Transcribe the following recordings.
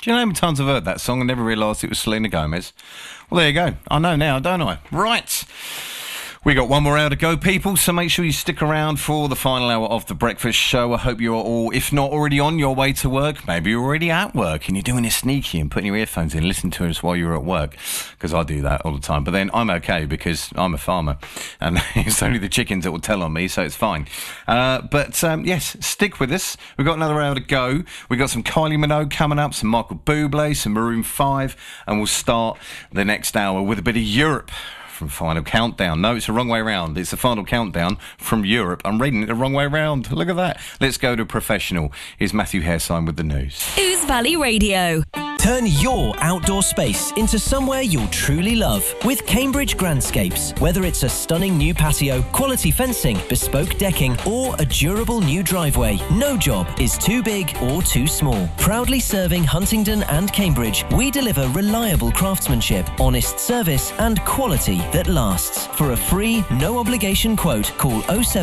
Do you know how many times I've heard that song and never realised it was Selena Gomez? Well, there you go. I know now, don't I? Right. We got one more hour to go, people, so make sure you stick around for the final hour of The Breakfast Show. I hope you're all, if not already on your way to work, maybe you're already at work and you're doing it sneaky and putting your earphones in, listening to us while you're at work, because I do that all the time. But then I'm okay because I'm a farmer and it's only the chickens that will tell on me, so it's fine. Yes, stick with us. We've got another hour to go. We've got some Kylie Minogue coming up, some Michael Bublé, some Maroon 5, and we'll start the next hour with a bit of Europe from Final Countdown. No, it's the wrong way round. It's the Final Countdown from Europe. I'm reading it the wrong way round. Look at that. Let's go to Professional. Here's Matthew Hairsine with the news. Ouse Valley Radio. Turn your outdoor space into somewhere you'll truly love with Cambridge Grandscapes. Whether it's a stunning new patio, quality fencing, bespoke decking, or a durable new driveway, no job is too big or too small. Proudly serving Huntingdon and Cambridge, we deliver reliable craftsmanship, honest service, and quality that lasts. For a free, no-obligation quote, call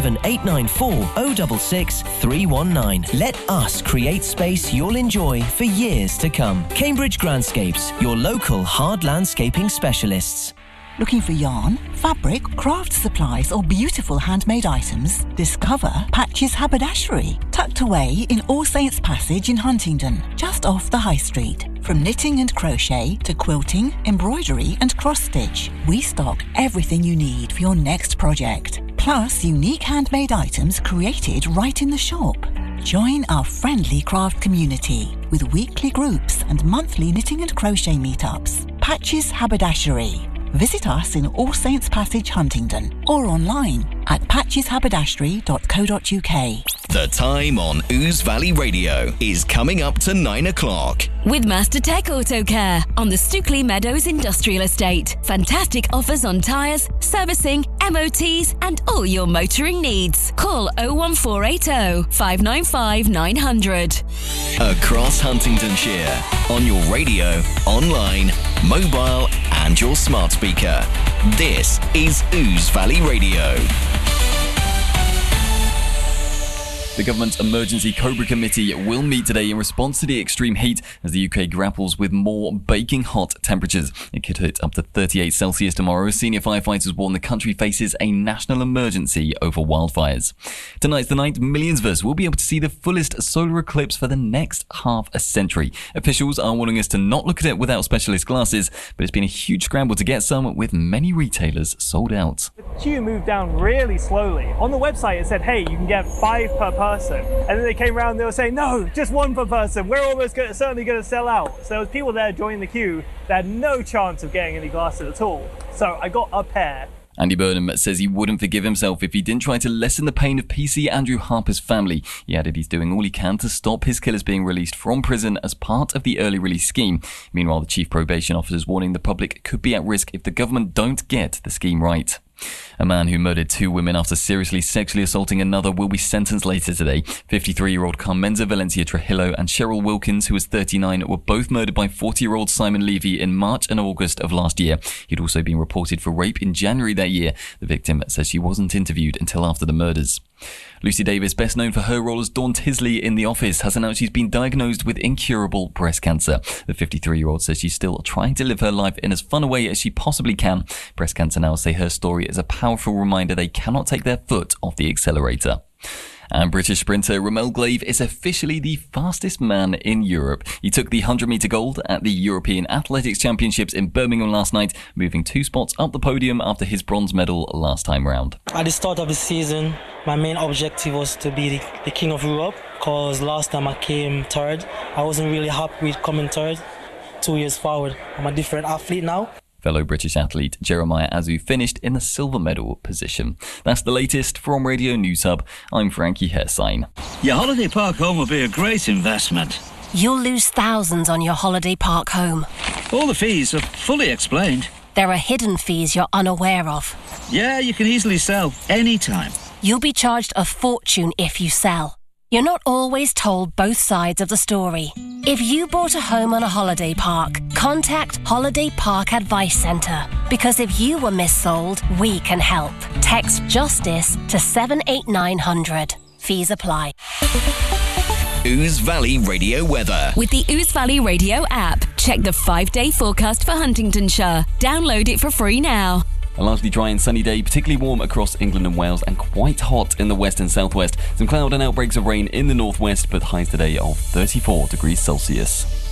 07894 066 319. Let us create space you'll enjoy for years to come. Cambridge Grandscapes, your local hard landscaping specialists. Looking for yarn, fabric, craft supplies or beautiful handmade items? Discover Patches Haberdashery, tucked away in All Saints Passage in Huntingdon, just off the High Street. From knitting and crochet to quilting, embroidery and cross-stitch, we stock everything you need for your next project. Plus unique handmade items created right in the shop. Join our friendly craft community with weekly groups and monthly knitting and crochet meetups. Patches Haberdashery. Visit us in All Saints Passage, Huntingdon, or online at patcheshaberdashery.co.uk. The time on Ouse Valley Radio is coming up to 9 o'clock. With Master Tech Auto Care on the Stookley Meadows Industrial Estate. Fantastic offers on tyres, servicing, MOTs, and all your motoring needs. Call 01480 595 900. Across Huntingdonshire, on your radio, online, mobile, and your smart speaker. This is Ouse Valley Radio. The Government Emergency Cobra Committee will meet today in response to the extreme heat as the UK grapples with more baking hot temperatures. It could hit up to 38 Celsius tomorrow. Senior firefighters warn the country faces a national emergency over wildfires. Tonight's the night millions of us will be able to see the fullest solar eclipse for the next half a century. Officials are warning us to not look at it without specialist glasses, but it's been a huge scramble to get some, with many retailers sold out. The queue moved down really slowly. On the website it said, hey, you can get 5 per person. And then they came around and they were saying, no, just 1 per person. We're almost certainly going to sell out. So there was people there joining the queue that had no chance of getting any glasses at all. So I got a pair. Andy Burnham says he wouldn't forgive himself if he didn't try to lessen the pain of PC Andrew Harper's family. He added he's doing all he can to stop his killers being released from prison as part of the early release scheme. Meanwhile, the chief probation officer is warning the public could be at risk if the government don't get the scheme right. A man who murdered 2 women after seriously sexually assaulting another will be sentenced later today. 53-year-old Carmenza Valencia Trujillo and Cheryl Wilkins, who was 39, were both murdered by 40-year-old Simon Levy in March and August of last year. He'd also been reported for rape in January that year. The victim says she wasn't interviewed until after the murders. Lucy Davis, best known for her role as Dawn Tisley in The Office, has announced she's been diagnosed with incurable breast cancer. The 53-year-old says she's still trying to live her life in as fun a way as she possibly can. Breast Cancer Now say her story is a powerful reminder they cannot take their foot off the accelerator. And British sprinter Romain Glaive is officially the fastest man in Europe. He took the 100-metre gold at the European Athletics Championships in Birmingham last night, moving 2 spots up the podium after his bronze medal last time round. At the start of the season, my main objective was to be the King of Europe, because last time I came third. I wasn't really happy with coming third. 2 years forward, I'm a different athlete now. Fellow British athlete Jeremiah Azu finished in the silver medal position. That's the latest from Radio News Hub. I'm Frankie Hairsine. Your holiday park home will be a great investment. You'll lose thousands on your holiday park home. All the fees are fully explained. There are hidden fees you're unaware of. Yeah, you can easily sell anytime. You'll be charged a fortune if you sell. You're not always told both sides of the story. If you bought a home on a holiday park, contact Holiday Park Advice Centre. Because if you were missold, we can help. Text JUSTICE to 78900. Fees apply. Ouse Valley Radio weather. With the Ouse Valley Radio app, check the 5-day forecast for Huntingdonshire. Download it for free now. A largely dry and sunny day, particularly warm across England and Wales and quite hot in the west and southwest. Some cloud and outbreaks of rain in the northwest, but highs today of 34 degrees Celsius.